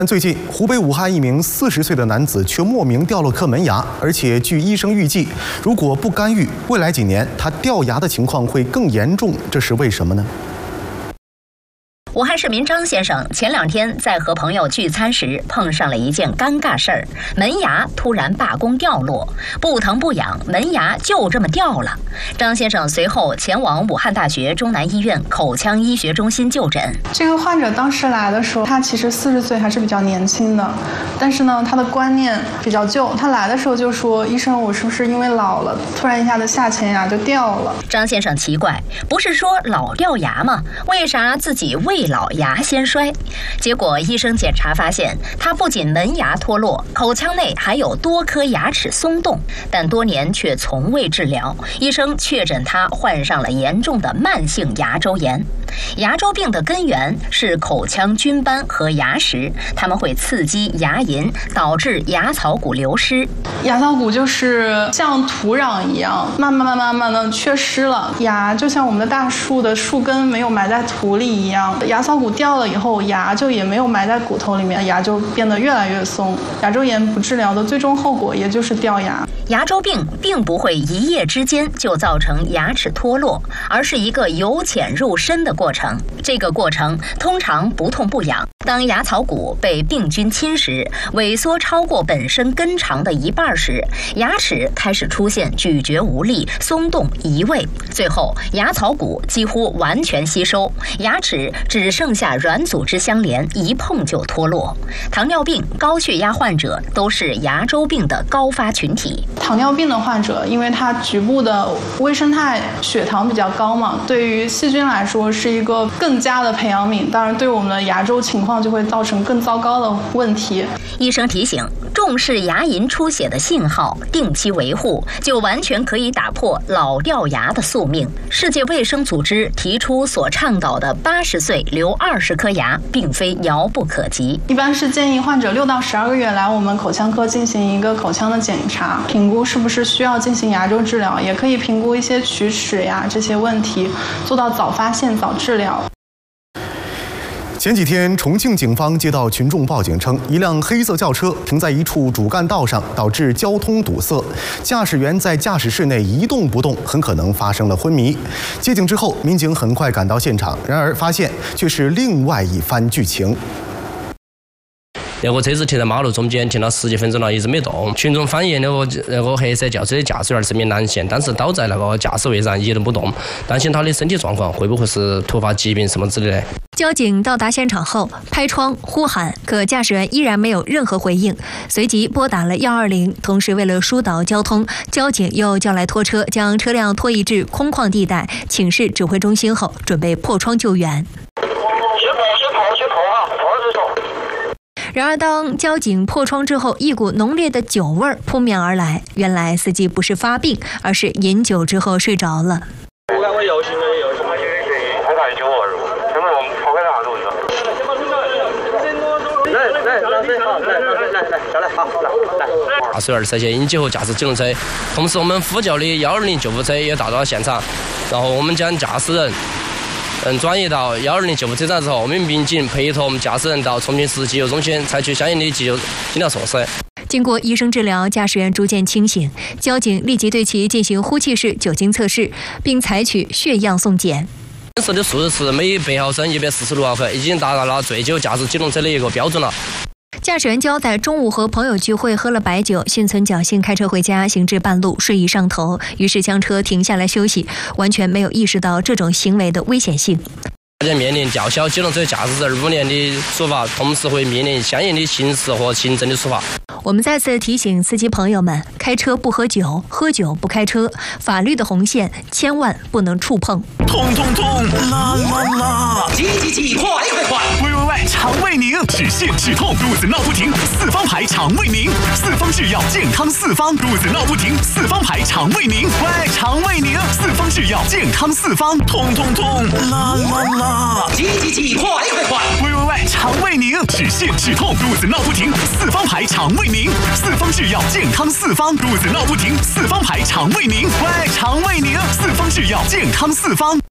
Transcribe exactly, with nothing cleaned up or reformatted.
最近，湖北武汉一名四十岁的男子却莫名掉了颗门牙，而且据医生预计，如果不干预，未来几年他掉牙的情况会更严重。这是为什么呢？ 武汉市民张先生前两天在和朋友聚餐时碰上了一件尴尬事儿，门牙突然罢工掉落，不疼不痒，门牙就这么掉了。张先生随后前往武汉大学中南医院口腔医学中心就诊。 这个患者当时来的时候，他其实四十岁还是比较年轻的，但是呢，他的观念比较旧。他来的时候就说：“医生，我是不是因为老了，突然一下子下前牙就掉了？” 张先生奇怪，不是说老掉牙吗？为啥自己未 老牙先衰，结果医生检查发现，他不仅门牙脱落，口腔内还有多颗牙齿松动，但多年却从未治疗。医生确诊他患上了严重的慢性牙周炎。牙周病的根源是口腔菌斑和牙石，它们会刺激牙龈，导致牙槽骨流失。 牙槽骨就是像土壤一样，慢慢慢慢慢的缺失了。牙就像我们的大树的树根没有埋在土里一样，牙槽骨掉了以后，牙就也没有埋在骨头里面，牙就变得越来越松。牙周炎不治疗的最终后果也就是掉牙。 牙周病并不会一夜之间就造成牙齿脱落，而是一个由浅入深的过程。这个过程通常不痛不痒。当牙槽骨被病菌侵蚀，萎缩超过本身根长的一半时，牙齿开始出现咀嚼无力、松动、移位，最后牙槽骨几乎完全吸收，牙齿只剩下软组织相连，一碰就脱落。糖尿病、高血压患者都是牙周病的高发群体。 糖尿病的患者，因为他局部的微生态血糖比较高嘛，对于细菌来说是一个更加的培养皿，当然对我们的牙周情况就会造成更糟糕的问题。 医生提醒，重视牙龈出血的信号，定期维护，就完全可以打破老掉牙的宿命。世界卫生组织提出所倡导的八十岁留二十颗牙，并非遥不可及。 一般是建议患者六到十二个月来我们口腔科进行一个口腔的检查，评估是不是需要进行牙周治疗，也可以评估一些龋齿呀这些问题，做到早发现、早治疗。 前几天，重庆警方接到群众报警称，一辆黑色轿车停在一处主干道上，导致交通堵塞，驾驶员在驾驶室内一动不动，很可能发生了昏迷。接警之后，民警很快赶到现场，然而发现却是另外一番剧情。 那个车子停在马路中间，停了十几分钟了，一直没动。群众反映那个那个黑色轿车的驾驶员是名男性，但是倒在那个驾驶位上一动不动，担心他的身体状况会不会是突发疾病什么之类的。 交警到达现场后，拍窗呼喊，可驾驶员依然没有任何回应，随即拨打了一二零。同时，为了疏导交通，交警又叫来拖车，将车辆拖移至空旷地带，请示指挥中心后，准备破窗救援。 然而，当交警破窗之后，一股浓烈的酒味儿扑面而来。原来司机不是发病，而是饮酒之后睡着了。 我看我有心的有心，我看酒味儿，因为我们抛开哪路子？来来来来好，来来来来下来好来来。 驾驶员涉嫌饮酒后驾驶机动车，同时我们呼叫的幺二零救护车也到达现场，然后我们将驾驶人。 嗯，转移到幺二零救护车站之后，我们民警陪同驾驶人到重庆市急救中心，采取相应的急救医疗措施。 经过医生治疗，驾驶员逐渐清醒，交警立即对其进行呼气式酒精测试，并采取血样送检。 测试的数值是每百毫升一百四十六毫克，已经达到了醉酒驾驶机动车的一个标准了。 驾驶员交代，中午和朋友聚会，喝了白酒，心存侥幸开车回家，行至半路睡意上头，于是将车停下来休息，完全没有意识到这种行为的危险性。 大家面临吊销机动车驾驶证五年的处罚，同时会面临相应的刑事和行政的处罚。 我们再次提醒司机朋友们：开车不喝酒，喝酒不开车，法律的红线千万不能触碰。 痛痛痛，啦啦啦！ 急急急，快快快！ 喂喂喂，肠胃宁，止泻止痛，肚子闹不停，四方牌肠胃宁，四方制药健康四方，肚子闹不停，四方牌肠胃宁，喂，肠胃宁，四方制药健康四方，痛痛痛，啦啦啦！ 急急急，快快快！ 喂喂喂，肠胃宁，止泻止痛，肚子闹不停，四方牌肠胃宁，四方制药健康四方，肚子闹不停，四方牌肠胃宁，喂，肠胃宁，四方制药健康四方。